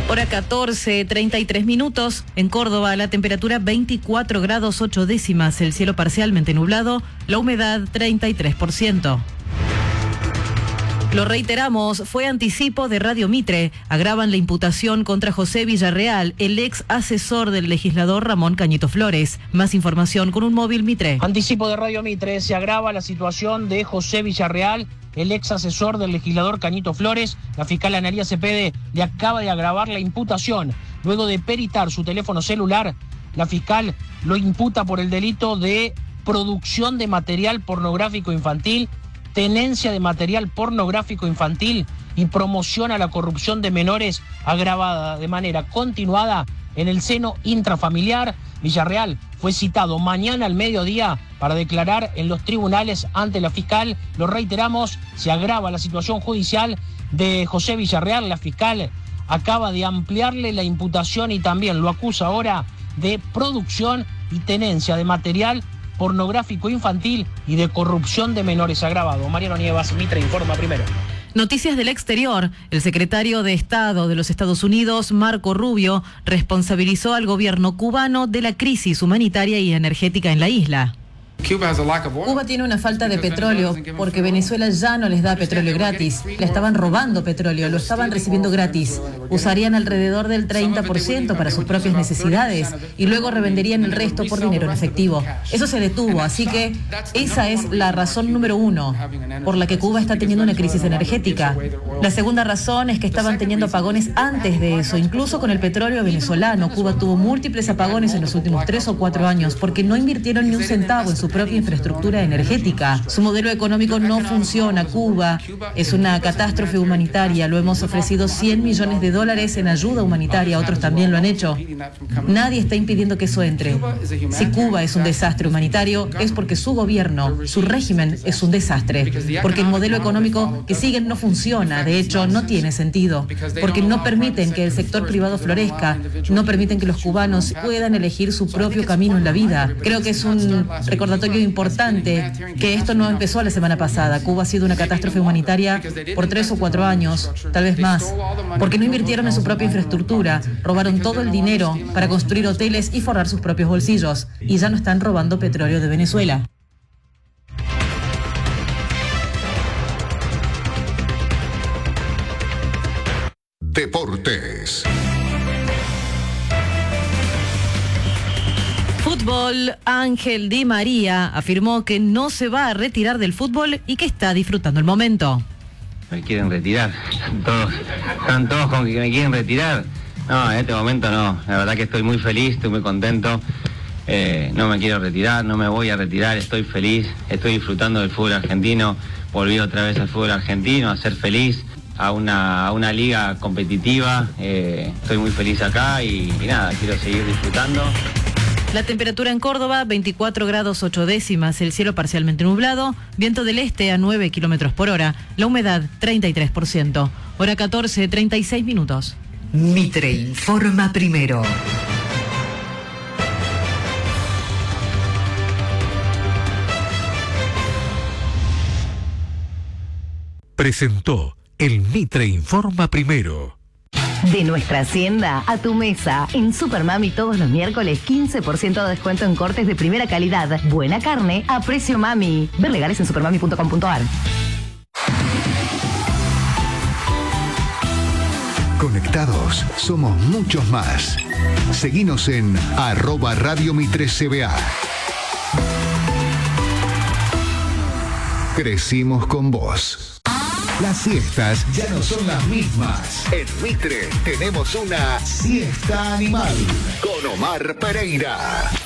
Hora 14:33 minutos. En Córdoba, la temperatura 24 grados 8 décimas, el cielo parcialmente nublado, la humedad 33%. Lo reiteramos, fue anticipo de Radio Mitre. Agravan la imputación contra José Villarreal, el ex asesor del legislador Ramón Cañito Flores. Más información con un móvil Mitre. Anticipo de Radio Mitre, se agrava la situación de José Villarreal, el ex asesor del legislador Cañito Flores. La fiscal Analía Cepede le acaba de agravar la imputación. Luego de peritar su teléfono celular, la fiscal lo imputa por el delito de producción de material pornográfico infantil, tenencia de material pornográfico infantil y promoción a la corrupción de menores agravada de manera continuada en el seno intrafamiliar. Villarreal fue citado mañana al mediodía para declarar en los tribunales ante la fiscal. Lo reiteramos, se agrava la situación judicial de José Villarreal. La fiscal acaba de ampliarle la imputación y también lo acusa ahora de producción y tenencia de material pornográfico infantil y de corrupción de menores agravado. Mariano Nievas, Mitre Informa Primero. Noticias del exterior. El secretario de Estado de los Estados Unidos, Marco Rubio, responsabilizó al gobierno cubano de la crisis humanitaria y energética en la isla. Cuba tiene una falta de petróleo porque Venezuela ya no les da petróleo gratis. Le estaban robando petróleo, lo estaban recibiendo gratis. Usarían alrededor del 30% para sus propias necesidades y luego revenderían el resto por dinero en efectivo. Eso se detuvo, así que esa es la razón número uno por la que Cuba está teniendo una crisis energética. La segunda razón es que estaban teniendo apagones antes de eso, incluso con el petróleo venezolano. Cuba tuvo múltiples apagones en los últimos 3 o 4 años porque no invirtieron ni un centavo en su propia infraestructura energética. Su modelo económico no funciona. Cuba es una catástrofe humanitaria. Lo hemos ofrecido $100 millones en ayuda humanitaria. Otros también lo han hecho. Nadie está impidiendo que eso entre. Si Cuba es un desastre humanitario, es porque su gobierno, su régimen es un desastre. Porque el modelo económico que siguen no funciona. De hecho, no tiene sentido. Porque no permiten que el sector privado florezca. No permiten que los cubanos puedan elegir su propio camino en la vida. Creo que es un recordatorio importante que esto no empezó la semana pasada. Cuba ha sido una catástrofe humanitaria por 3 o 4 años, tal vez más, porque no invirtieron en su propia infraestructura, robaron todo el dinero para construir hoteles y forrar sus propios bolsillos, y ya no están robando petróleo de Venezuela. Deportes. Fútbol. Ángel Di María afirmó que no se va a retirar del fútbol y que está disfrutando el momento. Me quieren retirar, están todos con que me quieren retirar. No, en este momento no, la verdad que estoy muy feliz, estoy muy contento. No me quiero retirar, no me voy a retirar, estoy feliz, estoy disfrutando del fútbol argentino. Volví otra vez al fútbol argentino, a ser feliz, a una liga competitiva. Estoy muy feliz acá y nada, quiero seguir disfrutando. La temperatura en Córdoba, 24 grados 8 décimas, el cielo parcialmente nublado, viento del este a 9 kilómetros por hora, la humedad 33%. Hora 14:36 minutos. Mitre Informa Primero. Presentó el Mitre Informa Primero. De nuestra hacienda a tu mesa. En Supermami todos los miércoles 15% de descuento en cortes de primera calidad. Buena carne a precio mami. Ver legales en supermami.com.ar. Conectados somos muchos más. Seguinos en @Radio Mitre CBA. Crecimos con vos. Las siestas ya no son las mismas. En Mitre tenemos una siesta animal con Omar Pereira.